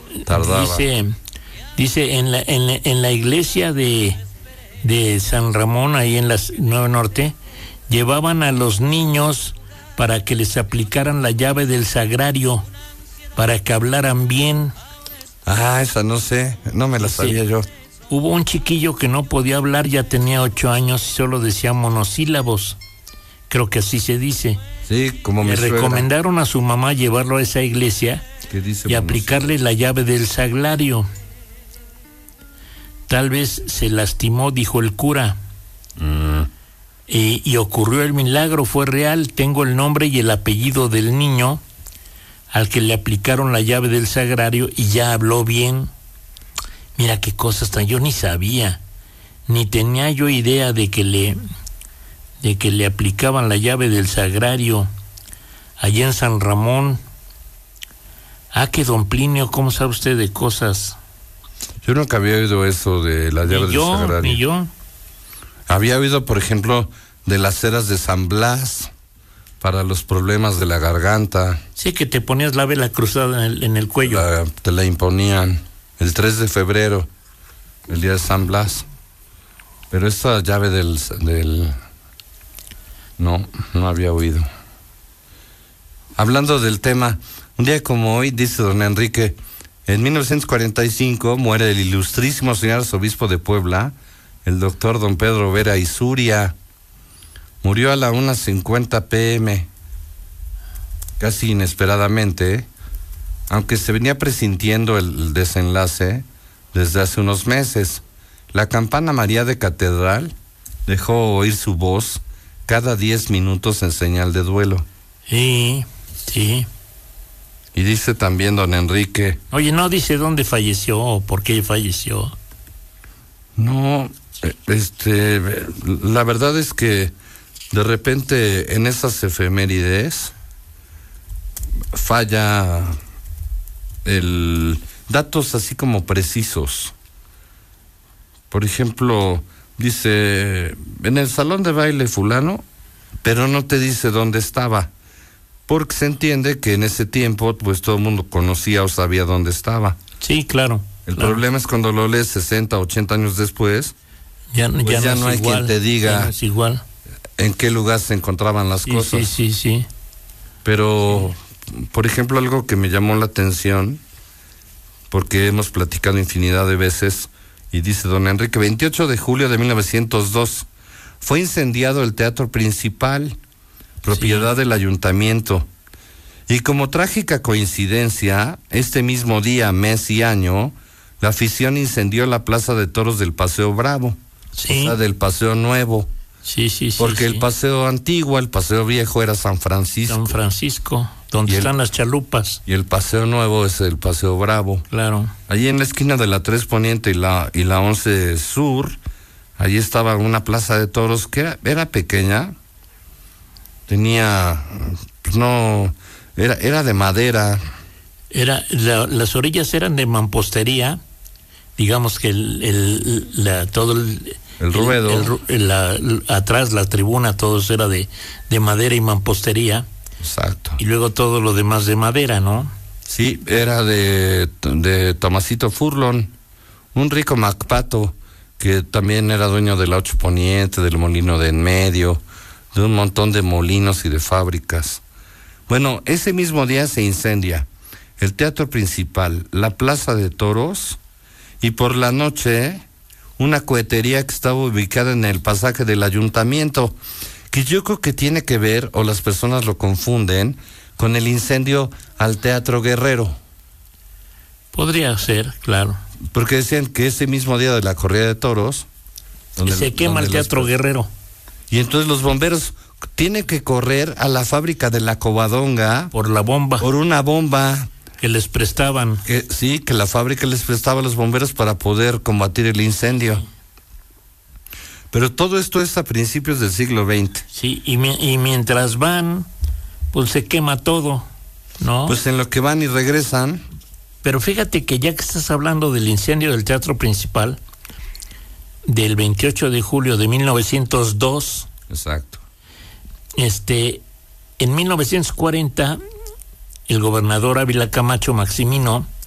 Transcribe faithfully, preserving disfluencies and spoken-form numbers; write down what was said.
tardaba. Dice, dice en la, en la, en la iglesia de, de San Ramón, ahí en la Nueva Norte, llevaban a los niños para que les aplicaran la llave del sagrario, para que hablaran bien. Ah, esa no sé, no me la Sí. sabía yo. Hubo un chiquillo que no podía hablar, ya tenía ocho años y solo decía monosílabos. Creo que así se dice. Sí, como me Le suena. recomendaron a su mamá llevarlo a esa iglesia ¿Qué dice y monosílabos? aplicarle la llave del sagrario. Tal vez se lastimó, dijo el cura. Mm. Y, y ocurrió el milagro, fue real. Tengo el nombre y el apellido del niño al que le aplicaron la llave del sagrario y ya habló bien. Mira qué cosas tan... Yo ni sabía, ni tenía yo idea de que le, de que le aplicaban la llave del sagrario allá en San Ramón. Ah, que don Plinio, ¿cómo sabe usted de cosas? Yo nunca había oído eso de la llave Ni del yo, sagrario. ni yo. Había oído, por ejemplo, de las ceras de San Blas para los problemas de la garganta. Sí, que te ponías la vela cruzada en el, en el cuello. La- te la imponían el tres de febrero, el día de San Blas. Pero esta llave del, del... No, no había oído. Hablando del tema, un día como hoy, dice don Enrique, en mil novecientos cuarenta y cinco muere el ilustrísimo señor arzobispo de Puebla, el doctor don Pedro Vera Isuria. Murió a la una cincuenta pe eme, casi inesperadamente, aunque se venía presintiendo el desenlace desde hace unos meses. La campana María de Catedral dejó oír su voz cada diez minutos en señal de duelo. Sí, sí. Y dice también don Enrique... Oye, no dice dónde falleció o por qué falleció. No, este, la verdad es que de repente en esas efemérides falla el datos así como precisos. Por ejemplo, dice en el salón de baile fulano, pero no te dice dónde estaba, porque se entiende que en ese tiempo pues todo el mundo conocía o sabía dónde estaba. Sí, claro. El claro. problema es cuando lo lees sesenta, ochenta años después, Ya, pues ya, ya no, no es hay igual, quien te diga ya no es igual. en qué lugar se encontraban las Sí, cosas. sí, sí, sí. Pero, por ejemplo, algo que me llamó la atención, porque hemos platicado infinidad de veces, y dice don Enrique, veintiocho de julio de mil novecientos dos, fue incendiado el Teatro Principal, propiedad Sí. del ayuntamiento. Y como trágica coincidencia, este mismo día, mes y año, la afición incendió la Plaza de Toros del Paseo Bravo, Sí, o sea, del Paseo Nuevo, sí, sí, sí. porque sí. el Paseo Antiguo, el Paseo Viejo era San Francisco. San Francisco, donde Y el- están las chalupas. Y el Paseo Nuevo es el Paseo Bravo. Claro. Allí en la esquina de la tres Poniente y la, y la once Sur, allí estaba una plaza de toros que era, era pequeña. Tenía, pues no, era, era de madera. Era, la- las orillas eran de mampostería, digamos que el, el- la, todo el... El ruedo. el ru- el- la- l- atrás, la tribuna, todo eso era de, de madera y mampostería, Exacto. y luego todo lo demás de madera, ¿no? Sí, era de, de Tomasito Furlon, un rico macpato que también era dueño de la ocho Poniente, del molino de en medio, de un montón de molinos y de fábricas. Bueno, ese mismo día se incendia el Teatro Principal, la Plaza de Toros, y por la noche una cohetería que estaba ubicada en el pasaje del ayuntamiento, que yo creo que tiene que ver, o las personas lo confunden, con el incendio al Teatro Guerrero. Podría ser, claro. Porque decían que ese mismo día de la corrida de toros... Y se quema el los- Teatro Guerrero. Y entonces los bomberos tienen que correr a la fábrica de la Covadonga Por la bomba por una bomba que les prestaban. que sí, que la fábrica les prestaba a los bomberos para poder combatir el incendio. Pero todo esto es a principios del siglo veinte. Sí, y, mi- y mientras van, pues se quema todo, ¿no? Pues en lo que van y regresan... Pero fíjate que ya que estás hablando del incendio del Teatro Principal, del veintiocho de julio de mil novecientos dos, Exacto. este, en mil novecientos cuarenta, el gobernador Ávila Camacho Maximino